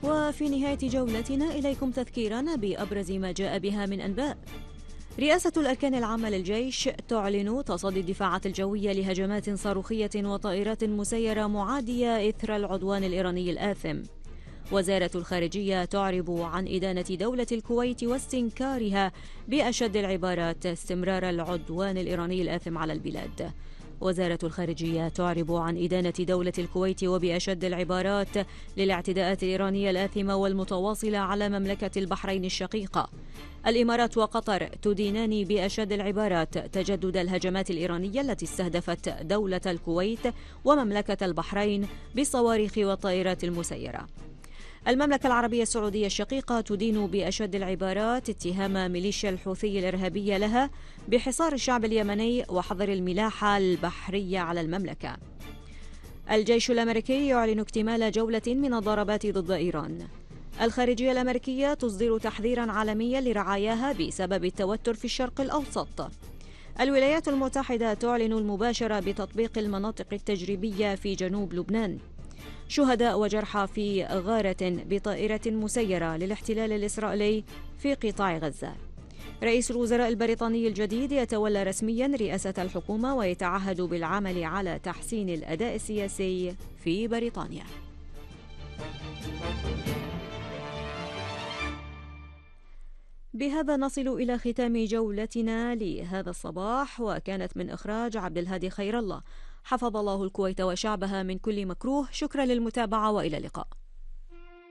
وفي نهاية جولتنا إليكم تذكيرنا بأبرز ما جاء بها من أنباء. رئاسة الأركان العامة للجيش تعلن تصدي الدفاعات الجوية لهجمات صاروخية وطائرات مسيرة معادية إثر العدوان الإيراني الآثم. وزارة الخارجية تعرب عن إدانة دولة الكويت واستنكارها بأشد العبارات استمرار العدوان الإيراني الآثم على البلاد. وزارة الخارجية تعرب عن إدانة دولة الكويت وبأشد العبارات للاعتداءات الإيرانية الآثمة والمتواصلة على مملكة البحرين الشقيقة. الإمارات وقطر تدينان بأشد العبارات تجدد الهجمات الإيرانية التي استهدفت دولة الكويت ومملكة البحرين بالصواريخ والطائرات المسيرة. المملكة العربية السعودية الشقيقة تدين بأشد العبارات اتهام ميليشيا الحوثي الإرهابية لها بحصار الشعب اليمني وحظر الملاحة البحرية على المملكة. الجيش الأمريكي يعلن اكتمال جولة من الضربات ضد إيران. الخارجية الأمريكية تصدر تحذيرا عالميا لرعاياها بسبب التوتر في الشرق الأوسط. الولايات المتحدة تعلن المباشرة بتطبيق المناطق التجريبية في جنوب لبنان. شهداء وجرحى في غارة بطائرة مسيرة للاحتلال الإسرائيلي في قطاع غزة. رئيس الوزراء البريطاني الجديد يتولى رسميا رئاسة الحكومة ويتعهد بالعمل على تحسين الأداء السياسي في بريطانيا. بهذا نصل إلى ختام جولتنا لهذا الصباح، وكانت من إخراج عبد الهادي خير الله. حفظ الله الكويت وشعبها من كل مكروه. شكرا للمتابعة وإلى اللقاء.